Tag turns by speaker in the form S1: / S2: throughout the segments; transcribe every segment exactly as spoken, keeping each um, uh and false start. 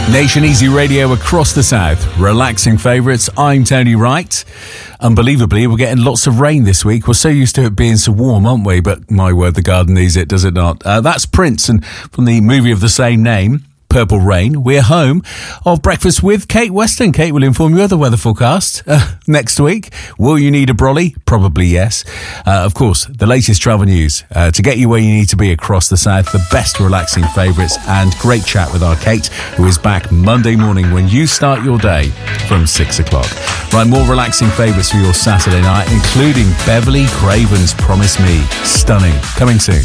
S1: Nation Easy Radio across the south. Relaxing favourites. I'm Tony Wright. Unbelievably, we're getting lots of rain this week. We're so used to it being so warm, aren't we? But my word, the garden needs it, does it not? Uh, that's Prince, and from the movie of the same name, Purple Rain. We're home of Breakfast with Kate Weston. Kate will inform you of the weather forecast uh, next week. Will you need a brolly? Probably yes. Uh, of course, the latest travel news uh, to get you where you need to be across the south, the best relaxing favourites, and great chat with our Kate, who is back Monday morning when you start your day from six o'clock. Right, more relaxing favourites for your Saturday night, including Beverly Craven's Promise Me. Stunning. Coming soon.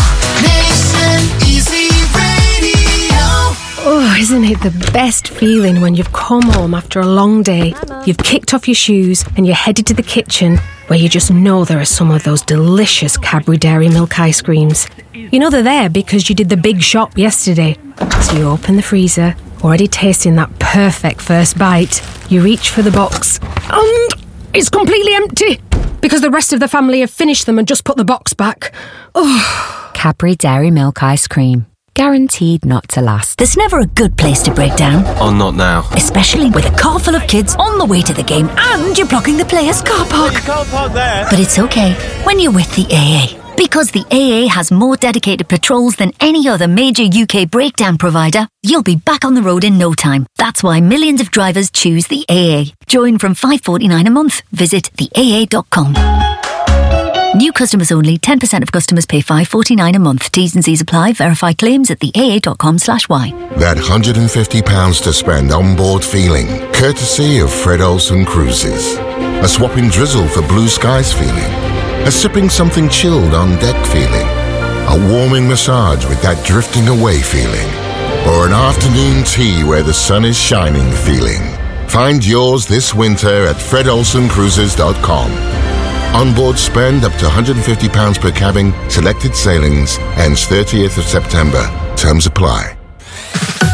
S2: Nation Easy Radio.
S3: Oh, isn't it the best feeling when you've come home after a long day, you've kicked off your shoes and you're headed to the kitchen where you just know there are some of those delicious Cadbury Dairy Milk ice creams. You know they're there because you did the big shop yesterday. So you open the freezer, already tasting that perfect first bite. You reach for the box and it's completely empty because the rest of the family have finished them and just put the box back. Oh.
S4: Cadbury Dairy Milk ice cream. Guaranteed not to last.
S5: There's never a good place to break down.
S6: Oh, not now.
S5: Especially with a car full of kids on the way to the game and you're blocking the players' car park.
S6: You can't park there.
S5: But it's okay when you're with the A A. Because the A A has more dedicated patrols than any other major U K breakdown provider, you'll be back on the road in no time. That's why millions of drivers choose the A A. Join from five pounds forty-nine a month. Visit the A A dot com. New customers only. ten percent of customers pay five pounds forty-nine a month. T's and C's apply. Verify claims at the A A dot com slash Y.
S7: That one hundred fifty pounds to spend on board feeling, courtesy of Fred Olsen Cruises. A swapping drizzle for blue skies feeling. A sipping something chilled on deck feeling. A warming massage with that drifting away feeling. Or an afternoon tea where the sun is shining feeling. Find yours this winter at fred olsen cruises dot com. Onboard spend up to one hundred fifty pounds per cabin. Selected sailings. Ends thirtieth of September. Terms apply.